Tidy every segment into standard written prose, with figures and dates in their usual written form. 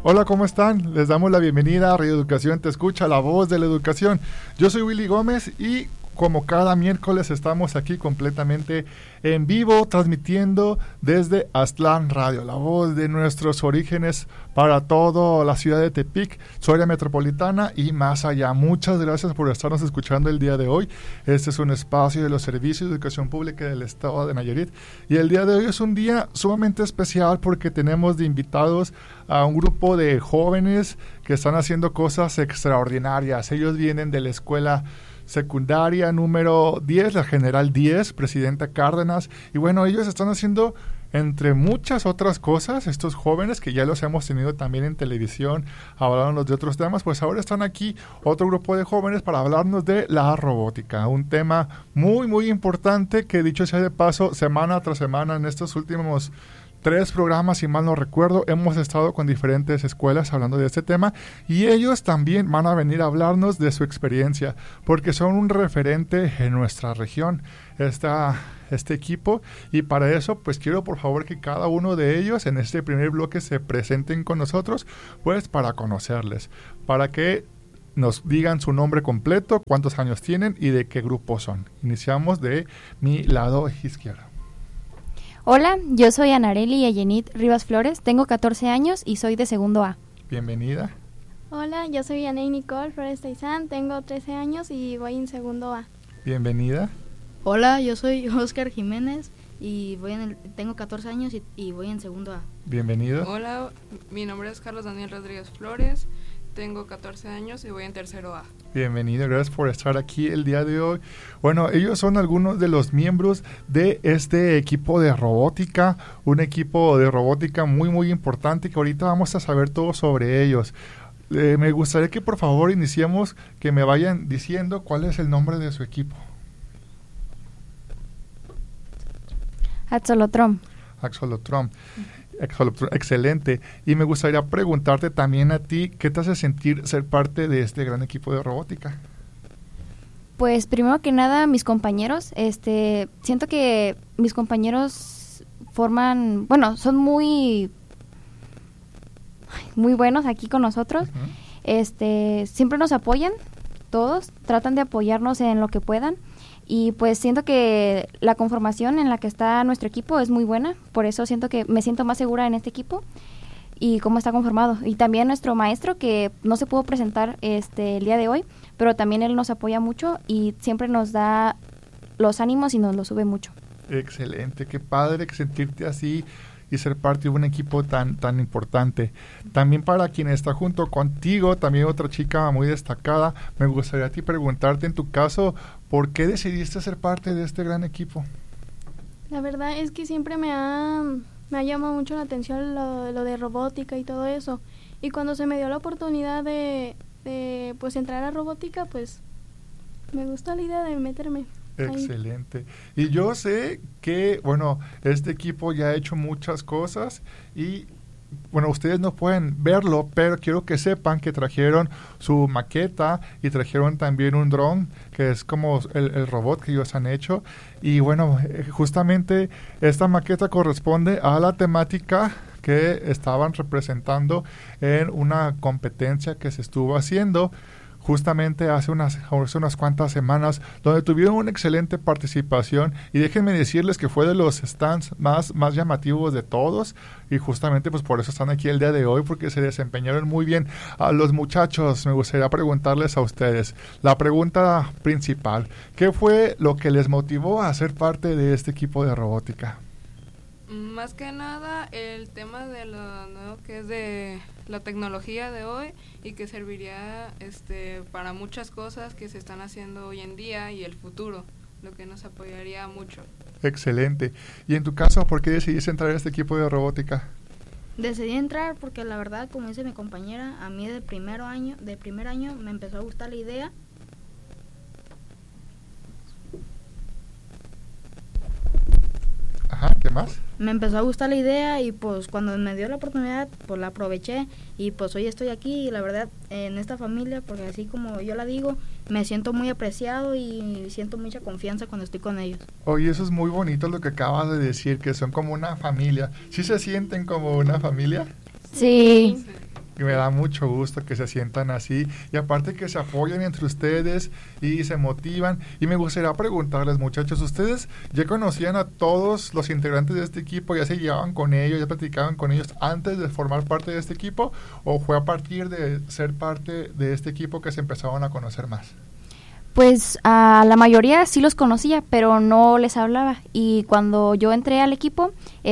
Hola, ¿cómo están? Les damos la bienvenida a Radio Educación Te Escucha, la voz de la educación. Yo soy Willy Gómez y como cada miércoles estamos aquí completamente en vivo, transmitiendo desde Aztlán Radio, la voz de nuestros orígenes para toda la ciudad de Tepic, su área metropolitana y más allá. Muchas gracias por estarnos escuchando el día de hoy. Este es un espacio de los servicios de educación pública del estado de Nayarit y el día de hoy es un día sumamente especial porque tenemos de invitados a un grupo de jóvenes que están haciendo cosas extraordinarias. Ellos vienen de la escuela secundaria número 10, la General 10, Presidenta Cárdenas, y bueno, ellos están haciendo entre muchas otras cosas, estos jóvenes que ya los hemos tenido también en televisión, hablándonos de otros temas, pues ahora están aquí otro grupo de jóvenes para hablarnos de la robótica, un tema muy muy importante que dicho sea de paso, semana tras semana en estos últimos 3 programas, si mal no recuerdo, hemos estado con diferentes escuelas hablando de este tema y ellos también van a venir a hablarnos de su experiencia, porque son un referente en nuestra región, este equipo, y para eso pues quiero por favor que cada uno de ellos en este primer bloque se presenten con nosotros, pues para conocerles, para que nos digan su nombre completo, cuántos años tienen y de qué grupo son. Iniciamos de mi lado izquierdo. Hola, yo soy Anareli Ayenit Rivas Flores, tengo 14 años y soy de segundo A. Bienvenida. Hola, yo soy Aney Nicole Flores Taizán, tengo 13 años y voy en segundo A. Bienvenida. Hola, yo soy Oscar Jiménez y tengo 14 años y voy en segundo A. Bienvenido. Hola, mi nombre es Carlos Daniel Rodríguez Flores, tengo 14 años y voy en tercero A. Bienvenido, gracias por estar aquí el día de hoy. Bueno, ellos son algunos de los miembros de este equipo de robótica, un equipo de robótica muy muy importante que ahorita vamos a saber todo sobre ellos. Me gustaría que por favor iniciemos, que me vayan diciendo cuál es el nombre de su equipo. Axolotron. Axolotron. Excelente. Y me gustaría preguntarte también a ti, ¿qué te hace sentir ser parte de este gran equipo de robótica? Pues primero que nada, mis compañeros, siento que mis compañeros son muy buenos aquí con nosotros. Uh-huh. Siempre nos apoyan, todos, tratan de apoyarnos en lo que puedan. Y pues siento que la conformación en la que está nuestro equipo es muy buena, por eso siento que me siento más segura en este equipo y cómo está conformado. Y también nuestro maestro, que no se pudo presentar el día de hoy, pero también él nos apoya mucho y siempre nos da los ánimos y nos los sube mucho. Excelente, qué padre que sentirte así y ser parte de un equipo tan importante. También para quien está junto contigo, también otra chica muy destacada, me gustaría a ti preguntarte en tu caso, ¿por qué decidiste ser parte de este gran equipo? La verdad es que siempre me ha llamado mucho la atención lo de robótica y todo eso. Y cuando se me dio la oportunidad de pues entrar a robótica, pues me gustó la idea de meterme. Excelente. Y yo sé que, bueno, este equipo ya ha hecho muchas cosas y, bueno, ustedes no pueden verlo, pero quiero que sepan que trajeron su maqueta y trajeron también un dron, que es como el robot que ellos han hecho. Y, bueno, justamente esta maqueta corresponde a la temática que estaban representando en una competencia que se estuvo haciendo justamente hace unas cuantas semanas, donde tuvieron una excelente participación y déjenme decirles que fue de los stands más llamativos de todos y justamente pues por eso están aquí el día de hoy, porque se desempeñaron muy bien. A los muchachos, me gustaría preguntarles a ustedes la pregunta principal: ¿qué fue lo que les motivó a ser parte de este equipo de robótica? Más que nada el tema de lo nuevo que es de la tecnología de hoy y que serviría para muchas cosas que se están haciendo hoy en día y el futuro, lo que nos apoyaría mucho. Excelente. Y en tu caso, ¿por qué decidiste entrar a este equipo de robótica? Decidí entrar porque la verdad, como dice mi compañera, a mí de primer año me empezó a gustar la idea. Ajá, ¿qué más? Me empezó a gustar la idea y pues cuando me dio la oportunidad, pues la aproveché y pues hoy estoy aquí y la verdad en esta familia, porque así como yo la digo, me siento muy apreciado y siento mucha confianza cuando estoy con ellos. Oye, eso es muy bonito lo que acabas de decir, que son como una familia. ¿Sí se sienten como una familia? Sí. Me da mucho gusto que se sientan así y aparte que se apoyan entre ustedes y se motivan. Y me gustaría preguntarles, muchachos, ¿ustedes ya conocían a todos los integrantes de este equipo? ¿Ya se llevaban con ellos, ya platicaban con ellos antes de formar parte de este equipo? ¿O fue a partir de ser parte de este equipo que se empezaron a conocer más? Pues a la mayoría sí los conocía, pero no les hablaba. Y cuando yo entré al equipo,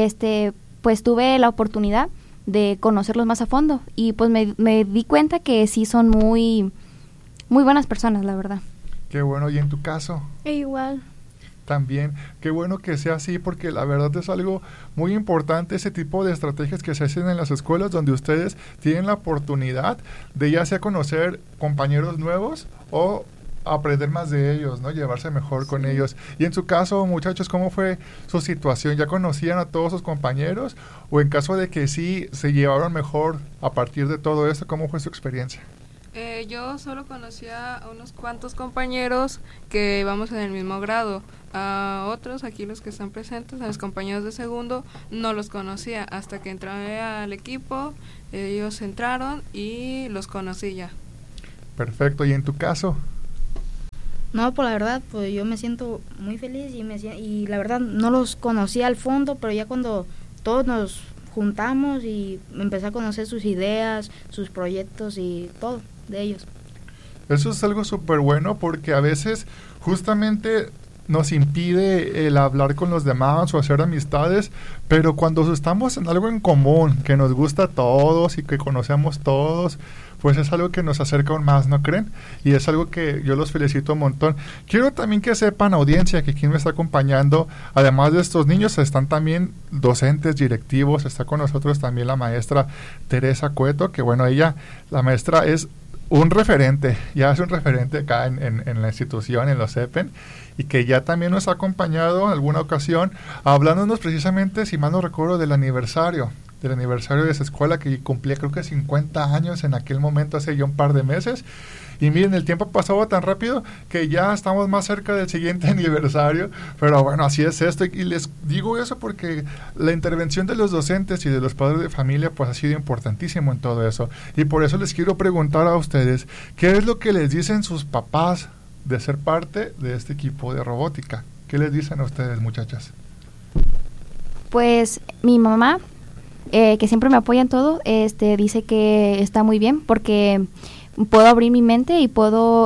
pues tuve la oportunidad de conocerlos más a fondo y pues me di cuenta que sí son muy buenas personas, la verdad. Qué bueno. ¿Y en tu caso? Igual. También, qué bueno que sea así porque la verdad es algo muy importante ese tipo de estrategias que se hacen en las escuelas donde ustedes tienen la oportunidad de ya sea conocer compañeros nuevos o aprender más de ellos, ¿no? Llevarse mejor con ellos. Y en su caso, muchachos, ¿cómo fue su situación? ¿Ya conocían a todos sus compañeros? ¿O en caso de que sí se llevaron mejor a partir de todo esto, cómo fue su experiencia? Yo solo conocía a unos cuantos compañeros que íbamos en el mismo grado. A otros, aquí los que están presentes, a los compañeros de segundo, no los conocía. Hasta que entré al equipo, ellos entraron y los conocí ya. Perfecto. ¿Y en tu caso? No, pues la verdad, pues yo me siento muy feliz y la verdad no los conocía al fondo, pero ya cuando todos nos juntamos y empecé a conocer sus ideas, sus proyectos y todo de ellos. Eso es algo súper bueno porque a veces justamente nos impide el hablar con los demás o hacer amistades, pero cuando estamos en algo en común, que nos gusta a todos y que conocemos todos, pues es algo que nos acerca aún más, ¿no creen? Y es algo que yo los felicito un montón. Quiero también que sepan, audiencia, que quien me está acompañando, además de estos niños, están también docentes, directivos, está con nosotros también la maestra Teresa Cueto, que bueno, ella, la maestra es un referente, ya es un referente acá en la institución, en los EPEN, y que ya también nos ha acompañado en alguna ocasión, hablándonos precisamente, si mal no recuerdo, del aniversario de esa escuela que cumplía creo que 50 años en aquel momento, hace ya un par de meses. Y miren, el tiempo pasaba tan rápido que ya estamos más cerca del siguiente aniversario, pero bueno, así es esto. Y les digo eso porque la intervención de los docentes y de los padres de familia pues ha sido importantísimo en todo eso. Y por eso les quiero preguntar a ustedes, ¿qué es lo que les dicen sus papás de ser parte de este equipo de robótica? ¿Qué les dicen a ustedes, muchachas? Pues mi mamá, que siempre me apoya en todo, dice que está muy bien porque puedo abrir mi mente y puedo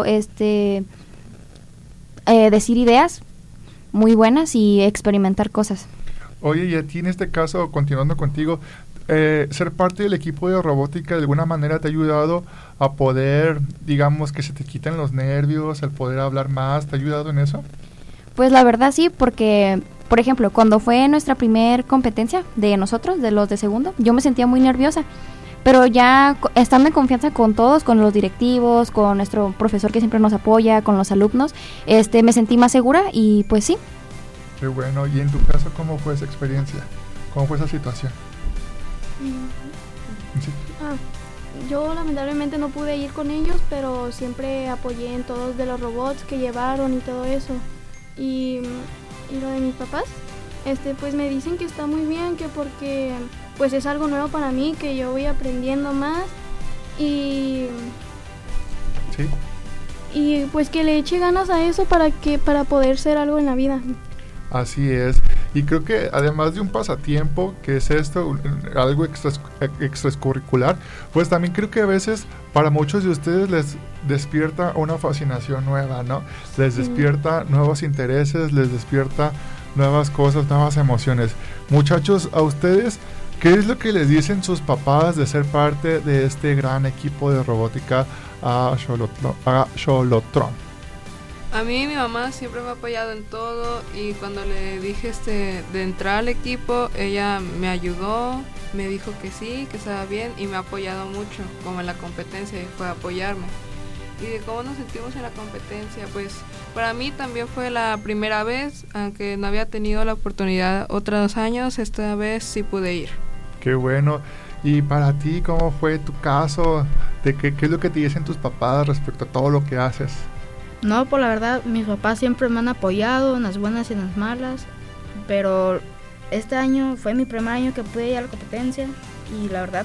decir ideas muy buenas y experimentar cosas. Oye, y a ti en este caso, continuando contigo, ser parte del equipo de robótica de alguna manera te ha ayudado a poder, digamos, que se te quiten los nervios, al poder hablar más, ¿te ha ayudado en eso? Pues la verdad sí, porque por ejemplo, cuando fue nuestra primer competencia de nosotros, de los de segundo, yo me sentía muy nerviosa, pero ya estando en confianza con todos, con los directivos, con nuestro profesor que siempre nos apoya, con los alumnos, me sentí más segura y pues sí. Qué bueno. ¿Y en tu caso cómo fue esa experiencia? ¿Cómo fue esa situación? Sí. Yo lamentablemente no pude ir con ellos, pero siempre apoyé en todos de los robots que llevaron y todo eso. Y lo de mis papás, pues me dicen que está muy bien, que porque pues es algo nuevo para mí, que yo voy aprendiendo más y ¿sí? Y pues que le eche ganas a eso para poder ser algo en la vida. Así es, y creo que además de un pasatiempo, que es esto, algo extracurricular, pues también creo que a veces para muchos de ustedes les despierta una fascinación nueva, ¿no? Les despierta nuevos intereses, les despierta nuevas cosas, nuevas emociones. Muchachos, a ustedes, ¿qué es lo que les dicen sus papás de ser parte de este gran equipo de robótica a Xolotron? A mí mi mamá siempre me ha apoyado en todo y cuando le dije de entrar al equipo, ella me ayudó, me dijo que sí, que estaba bien y me ha apoyado mucho, como en la competencia, fue a apoyarme. Y de cómo nos sentimos en la competencia, pues para mí también fue la primera vez, aunque no había tenido la oportunidad otros años, esta vez sí pude ir. Qué bueno. Y para ti, ¿cómo fue tu caso? ¿Qué es lo que te dicen tus papás respecto a todo lo que haces? No, pues la verdad, mis papás siempre me han apoyado en las buenas y en las malas, pero este año fue mi primer año que pude ir a la competencia y la verdad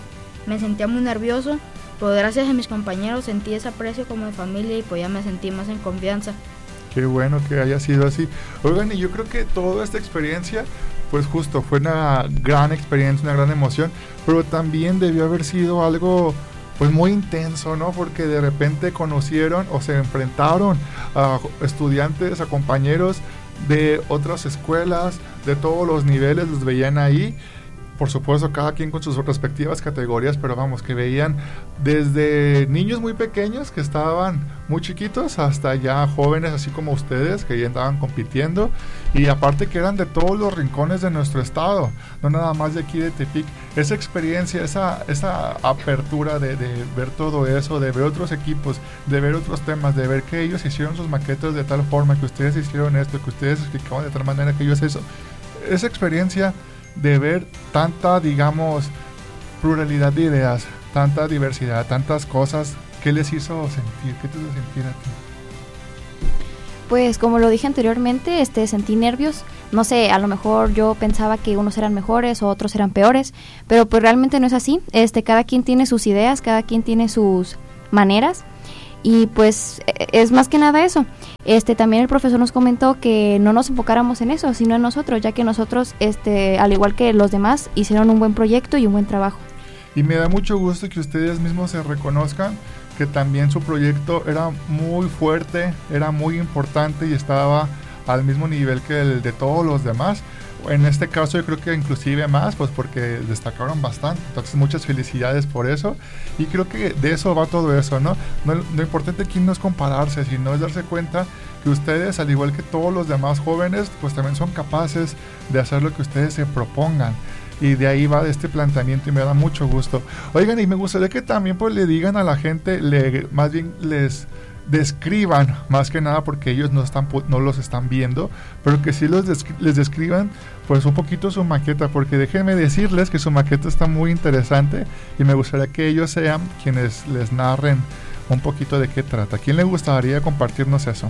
me sentía muy nervioso, pero gracias a mis compañeros sentí ese aprecio como de familia y pues ya me sentí más en confianza. Qué bueno que haya sido así. Oigan, y yo creo que toda esta experiencia, pues justo, fue una gran experiencia, una gran emoción, pero también debió haber sido algo pues muy intenso, ¿no? Porque de repente conocieron o se enfrentaron a estudiantes, a compañeros de otras escuelas, de todos los niveles, los veían ahí. Por supuesto, cada quien con sus respectivas categorías, pero vamos, que veían desde niños muy pequeños que estaban muy chiquitos hasta ya jóvenes así como ustedes que ya andaban compitiendo, y aparte que eran de todos los rincones de nuestro estado, no nada más de aquí de Tepic. Esa experiencia, esa apertura de ver todo eso, de ver otros equipos, de ver otros temas, de ver que ellos hicieron sus maquetas de tal forma, que ustedes hicieron esto, que ustedes explicaban de tal manera que ellos eso, esa experiencia de ver tanta, digamos, pluralidad de ideas, tanta diversidad, tantas cosas, ¿qué les hizo sentir? ¿Qué te hizo sentir a ti? Pues como lo dije anteriormente, sentí nervios. No sé, a lo mejor yo pensaba que unos eran mejores o otros eran peores, pero pues realmente no es así. Cada quien tiene sus ideas, cada quien tiene sus maneras. Y pues es más que nada eso. También el profesor nos comentó que no nos enfocáramos en eso, sino en nosotros, ya que nosotros, al igual que los demás, hicieron un buen proyecto y un buen trabajo. Y me da mucho gusto que ustedes mismos se reconozcan que también su proyecto era muy fuerte, era muy importante y estaba al mismo nivel que el de todos los demás. En este caso yo creo que inclusive más, pues porque destacaron bastante. Entonces muchas felicidades por eso. Y creo que de eso va todo eso, ¿no? Lo importante aquí no es compararse, sino es darse cuenta que ustedes, al igual que todos los demás jóvenes, pues también son capaces de hacer lo que ustedes se propongan. Y de ahí va este planteamiento y me da mucho gusto. Oigan, y me gustaría que también pues le digan a la gente, más bien les describan, más que nada porque ellos no los están viendo, pero que sí les describan pues un poquito su maqueta, porque déjenme decirles que su maqueta está muy interesante y me gustaría que ellos sean quienes les narren un poquito de qué trata. ¿A quién le gustaría compartirnos eso?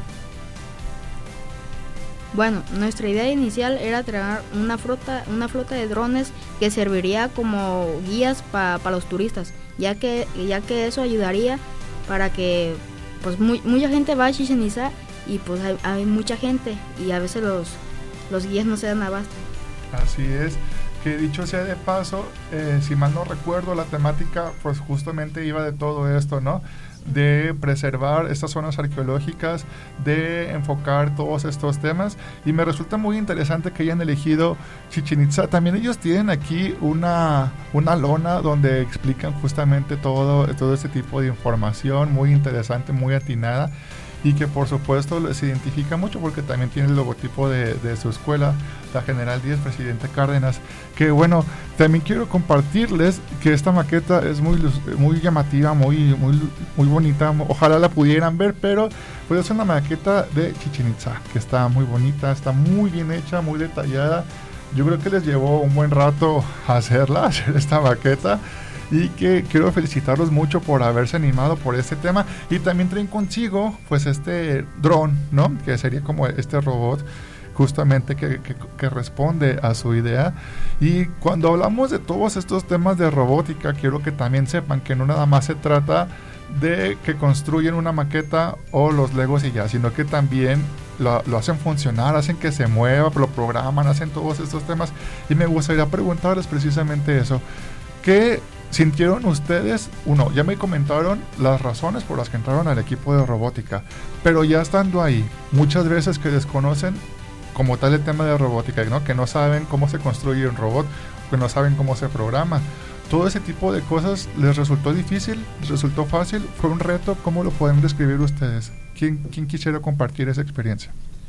Bueno, nuestra idea inicial era traer una flota de drones que serviría como guías para los turistas, ya que eso ayudaría para que pues mucha gente va a Chichén Itzá y pues hay mucha gente y a veces los guías no se dan abasto. Así es, que dicho sea de paso, si mal no recuerdo, la temática pues justamente iba de todo esto, ¿no? De preservar estas zonas arqueológicas, de enfocar todos estos temas, y me resulta muy interesante que hayan elegido Chichén Itzá. También ellos tienen aquí una lona donde explican justamente todo este tipo de información muy interesante, muy atinada, y que por supuesto les identifica mucho porque también tiene el logotipo de su escuela, la General Díaz Presidente Cárdenas. Que bueno, también quiero compartirles que esta maqueta es muy llamativa, muy bonita. Ojalá la pudieran ver, pero pues es una maqueta de Chichén Itzá que está muy bonita, está muy bien hecha, muy detallada. Yo creo que les llevó un buen rato hacer esta maqueta. Y que quiero felicitarlos mucho por haberse animado por este tema. Y también traen consigo pues este dron, ¿no? Que sería como este robot justamente que responde a su idea. Y cuando hablamos de todos estos temas de robótica, quiero que también sepan que no nada más se trata de que construyen una maqueta o los Legos y ya, sino que también lo hacen funcionar, hacen que se mueva, lo programan, hacen todos estos temas. Y me gustaría preguntarles precisamente eso. ¿Qué sintieron ustedes? Uno, ya me comentaron las razones por las que entraron al equipo de robótica, pero ya estando ahí, muchas veces que desconocen como tal el tema de robótica, ¿no? Que no saben cómo se construye un robot, que no saben cómo se programa. Todo ese tipo de cosas, ¿les resultó difícil? ¿Les resultó fácil? ¿Fue un reto? ¿Cómo lo pueden describir ustedes? ¿Quién quisiera compartir esa experiencia?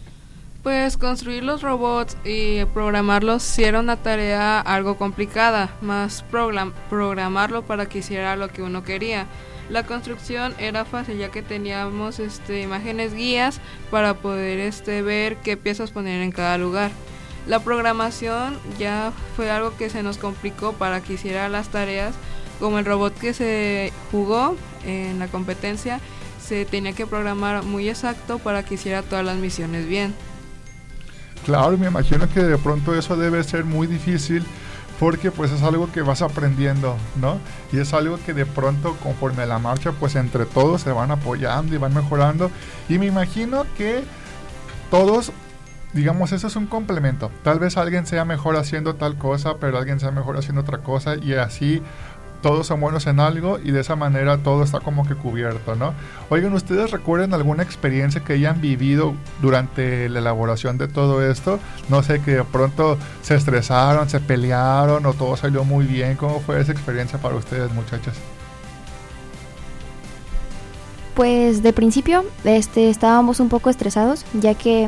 Pues construir los robots y programarlos sí era una tarea algo complicada, más programarlo para que hiciera lo que uno quería. La construcción era fácil ya que teníamos imágenes guías para poder ver qué piezas poner en cada lugar. La programación ya fue algo que se nos complicó para que hiciera las tareas, como el robot que se jugó en la competencia, se tenía que programar muy exacto para que hiciera todas las misiones bien. Claro, me imagino que de pronto eso debe ser muy difícil porque pues es algo que vas aprendiendo, ¿no? Y es algo que de pronto conforme a la marcha pues entre todos se van apoyando y van mejorando, y me imagino que todos, digamos, eso es un complemento. Tal vez alguien sea mejor haciendo tal cosa, pero alguien sea mejor haciendo otra cosa, y así todos son buenos en algo, y de esa manera todo está como que cubierto, ¿no? Oigan, ¿ustedes recuerdan alguna experiencia que hayan vivido durante la elaboración de todo esto? No sé, que de pronto se estresaron, se pelearon, o todo salió muy bien. ¿Cómo fue esa experiencia para ustedes, muchachas? Pues de principio estábamos un poco estresados, ya que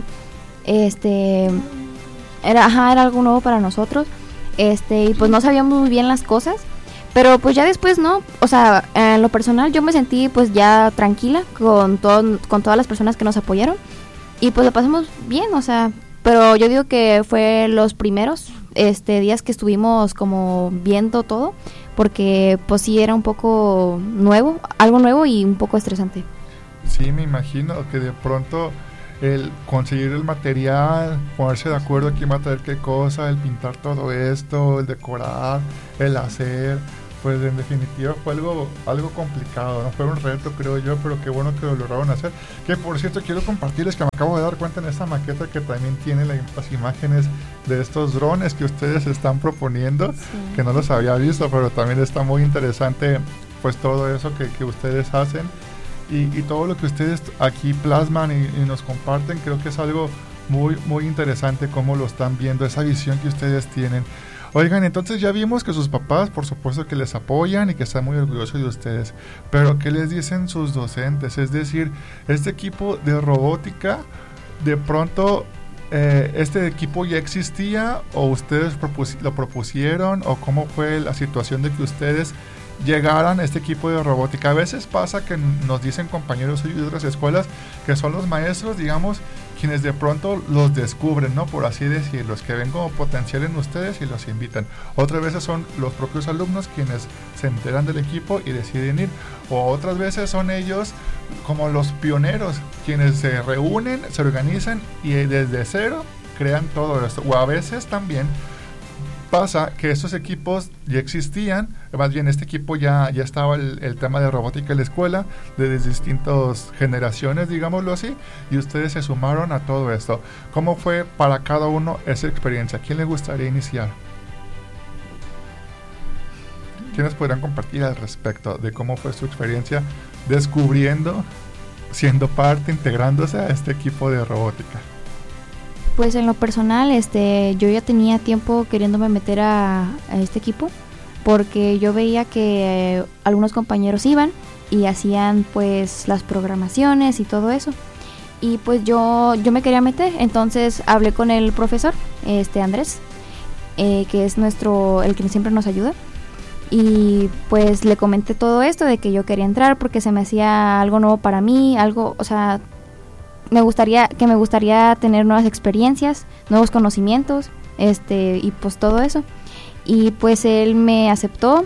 era algo nuevo para nosotros, y pues no sabíamos muy bien las cosas, pero pues ya después no, o sea, en lo personal yo me sentí pues ya tranquila con todas las personas que nos apoyaron, y pues lo pasamos bien, o sea, pero yo digo que fue los primeros días que estuvimos como viendo todo, porque pues sí era un poco nuevo, algo nuevo y un poco estresante. Sí, me imagino que de pronto el conseguir el material, ponerse de acuerdo quién va a traer qué cosa, el pintar todo esto, el decorar, el hacer, pues en definitiva fue algo complicado, ¿no? Fue un reto, creo yo, pero qué bueno que lo lograron hacer. Que por cierto, quiero compartirles que me acabo de dar cuenta en esta maqueta que también tiene las imágenes de estos drones que ustedes están proponiendo, sí, que no los había visto, pero también está muy interesante pues todo eso que ustedes hacen, y todo lo que ustedes aquí plasman y nos comparten. Creo que es algo muy, muy interesante cómo lo están viendo, esa visión que ustedes tienen. Oigan, entonces ya vimos que sus papás, por supuesto que les apoyan y que están muy orgullosos de ustedes, pero ¿qué les dicen sus docentes? Es decir, este equipo de robótica, de pronto, ¿este equipo ya existía o ustedes lo propusieron, o cómo fue la situación de que ustedes llegaran a este equipo de robótica? A veces pasa que nos dicen compañeros de otras escuelas que son los maestros, digamos, quienes de pronto los descubren, ¿no? Por así decirlo, que ven como potencial en ustedes y los invitan. Otras veces son los propios alumnos quienes se enteran del equipo y deciden ir. O otras veces son ellos como los pioneros, quienes se reúnen, se organizan y desde cero crean todo esto. O a veces también pasa que estos equipos ya existían, más bien este equipo ya estaba el tema de robótica en la escuela, de distintas generaciones, digámoslo así, y ustedes se sumaron a todo esto. ¿Cómo fue para cada uno esa experiencia? ¿Quién les gustaría iniciar? ¿Quiénes podrían compartir al respecto de cómo fue su experiencia descubriendo, siendo parte, integrándose a este equipo de robótica? Pues en lo personal, yo ya tenía tiempo queriéndome meter a este equipo, porque yo veía que algunos compañeros iban y hacían pues las programaciones y todo eso, y pues yo me quería meter. Entonces hablé con el profesor, Andrés, que es el que siempre nos ayuda, y pues le comenté todo esto de que yo quería entrar porque se me hacía algo nuevo para mí, algo, o sea, me gustaría tener nuevas experiencias, nuevos conocimientos, y pues todo eso. Y pues él me aceptó,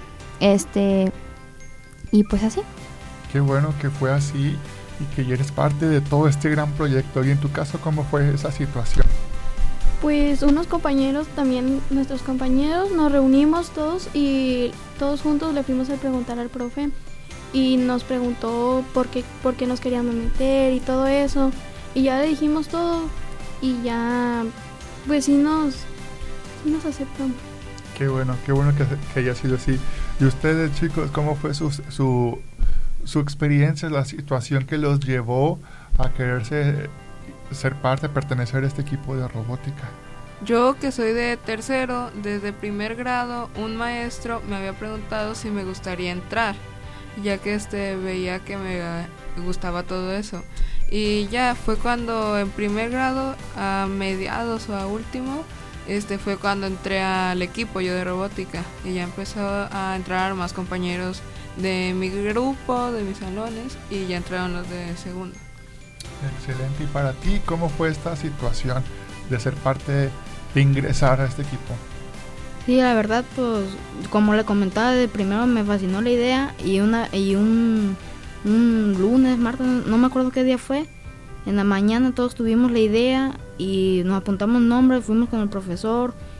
y pues así. Qué bueno que fue así y que ya eres parte de todo este gran proyecto. Y en tu caso, ¿cómo fue esa situación? Pues unos compañeros, también nuestros compañeros, nos reunimos todos y todos juntos le fuimos a preguntar al profe, y nos preguntó por qué nos queríamos meter y todo eso, y ya le dijimos todo y ya pues sí nos aceptó. Qué bueno que haya sido así. Y ustedes, chicos, ¿cómo fue su experiencia, la situación que los llevó a quererse ser parte, pertenecer a este equipo de robótica? Yo, que soy de tercero, desde primer grado, un maestro me había preguntado si me gustaría entrar, ya que veía que me gustaba todo eso. Y ya fue cuando en primer grado, a mediados o a último, fue cuando entré al equipo yo de robótica, y ya empezó a entrar más compañeros de mi grupo, de mis salones, y ya entraron los de segundo. Excelente. ¿Y para ti cómo fue esta situación de ser parte, de ingresar a este equipo? Sí, la verdad, pues como le comentaba, de primero me fascinó la idea, y un lunes, martes, no me acuerdo qué día fue, en la mañana todos tuvimos la idea y nos apuntamos nombres, fuimos con el profesor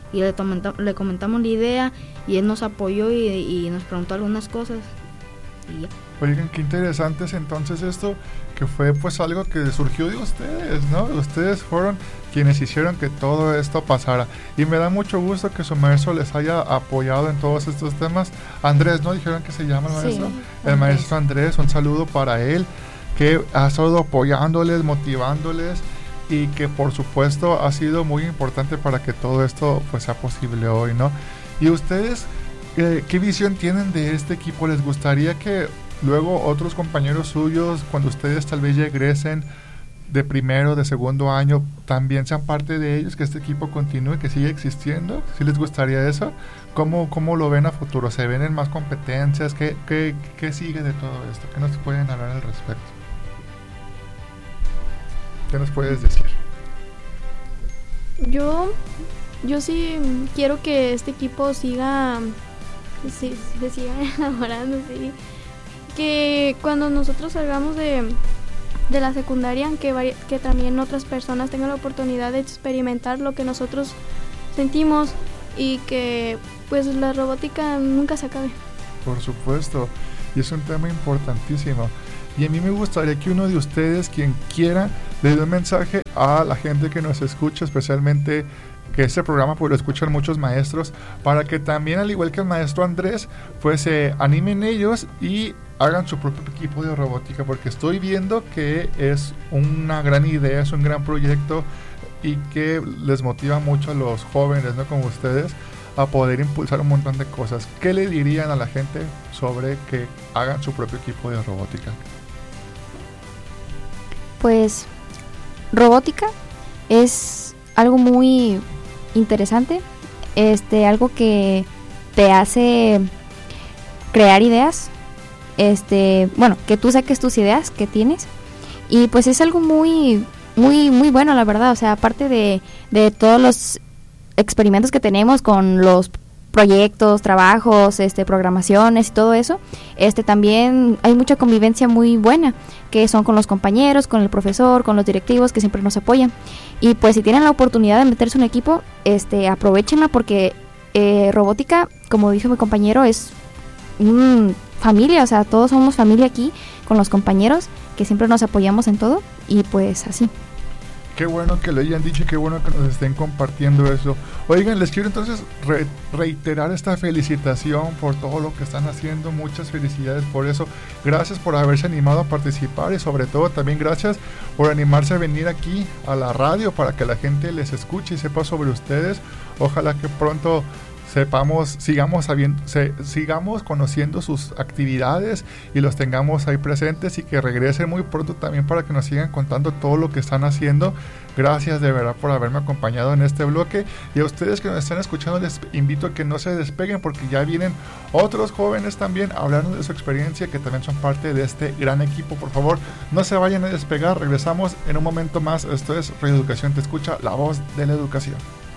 y le comentamos la idea y él nos apoyó y nos preguntó algunas cosas y ya. Oigan, qué interesante es entonces esto, que fue pues algo que surgió de ustedes, ¿no? Ustedes fueron quienes hicieron que todo esto pasara. Y me da mucho gusto que su maestro les haya apoyado en todos estos temas. Andrés, ¿no? Dijeron que se llama el maestro. Sí, el maestro Andrés, un saludo para él, que ha estado apoyándoles, motivándoles, y que por supuesto ha sido muy importante para que todo esto pues sea posible hoy, ¿no? Y ustedes, ¿qué visión tienen de este equipo? ¿Les gustaría que luego otros compañeros suyos, cuando ustedes tal vez ya egresen de primero, de segundo año, también sean parte de ellos, que este equipo continúe, que siga existiendo? ¿Sí les gustaría eso? ¿Cómo lo ven a futuro? ¿Se ven en más competencias? ¿Qué sigue de todo esto? ¿Qué nos pueden hablar al respecto? ¿Qué nos puedes decir? Yo sí quiero que este equipo siga, se siga enamorando, sí. Que cuando nosotros salgamos de la secundaria, que también otras personas tengan la oportunidad de experimentar lo que nosotros sentimos y que pues la robótica nunca se acabe. Por supuesto, y es un tema importantísimo. Y a mí me gustaría que uno de ustedes, quien quiera, le dé un mensaje a la gente que nos escucha, especialmente que este programa pues lo escuchan muchos maestros, para que también, al igual que el maestro Andrés, pues se animen ellos y hagan su propio equipo de robótica, porque estoy viendo que es una gran idea, es un gran proyecto y que les motiva mucho a los jóvenes, ¿no?, como ustedes, a poder impulsar un montón de cosas. ¿Qué le dirían a la gente sobre que hagan su propio equipo de robótica? Pues robótica es algo muy interesante, algo que te hace crear ideas, bueno, que tú saques tus ideas que tienes, y pues es algo muy bueno, la verdad. O sea, aparte de todos los experimentos que tenemos con los proyectos, trabajos, programaciones y todo eso, también hay mucha convivencia muy buena, que son con los compañeros, con el profesor, con los directivos, que siempre nos apoyan. Y pues si tienen la oportunidad de meterse en un equipo, aprovechenla, porque robótica, como dijo mi compañero, es familia. O sea, todos somos familia aquí con los compañeros, que siempre nos apoyamos en todo, y pues así. Qué bueno que lo hayan dicho y qué bueno que nos estén compartiendo eso. Oigan, les quiero entonces reiterar esta felicitación por todo lo que están haciendo. Muchas felicidades por eso. Gracias por haberse animado a participar, y sobre todo también gracias por animarse a venir aquí a la radio para que la gente les escuche y sepa sobre ustedes. Ojalá que pronto sigamos conociendo sus actividades y los tengamos ahí presentes, y que regresen muy pronto también para que nos sigan contando todo lo que están haciendo. Gracias de verdad por haberme acompañado en este bloque, y a ustedes que nos están escuchando les invito a que no se despeguen, porque ya vienen otros jóvenes también hablando de su experiencia, que también son parte de este gran equipo. Por favor, no se vayan a despegar, regresamos en un momento más. Esto es Radio Educación Te Escucha, la voz de la educación.